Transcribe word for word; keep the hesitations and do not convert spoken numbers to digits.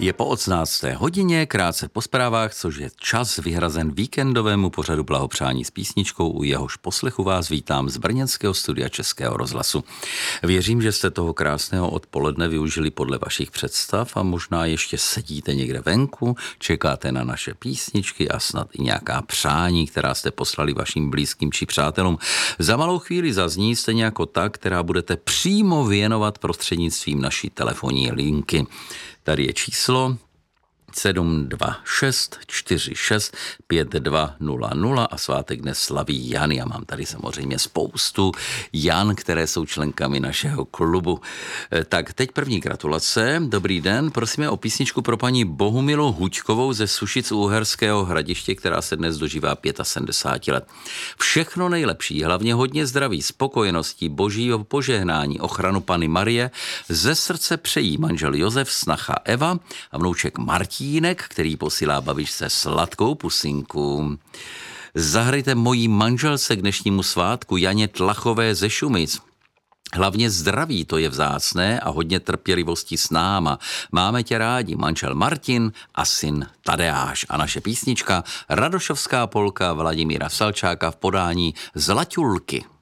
Je po osmnácté hodině, krátce po zprávách, což je čas vyhrazen víkendovému pořadu Blahopřání s písničkou, u jehož poslechu vás vítám z brněnského studia Českého rozhlasu. Věřím, že jste toho krásného odpoledne využili podle vašich představ a možná ještě sedíte někde venku, čekáte na naše písničky a snad i nějaká přání, která jste poslali vašim blízkým či přátelům. Za malou chvíli zazní stejně jako ta, která budete přímo věnovat prostřednictvím naší telefonní linky. Tady je číslo sedm dva šest čtyři šest pět dva nula nula a svátek dnes slaví Jan. Já mám tady samozřejmě spoustu Jan, které jsou členkami našeho klubu. Tak teď první gratulace. Dobrý den, prosíme o písničku pro paní Bohumilu Huďkovou ze Sušic u Uherského Hradiště, která se dnes dožívá sedmdesát pět let. Všechno nejlepší, hlavně hodně zdraví, spokojenosti, božího požehnání, ochranu Panny Marie. Ze srdce přejí manžel Josef, snacha Eva a vnouček Martin, který posílá babičce sladkou pusinku. Zahrajte mojí manželce k dnešnímu svátku Janě Tlachové ze Šumic. Hlavně zdraví, to je vzácné, a hodně trpělivosti s náma. Máme tě rádi, manžel Martin a syn Tadeáš. A naše písnička Radošovská polka Vladimíra Salčáka v podání Zlatulky.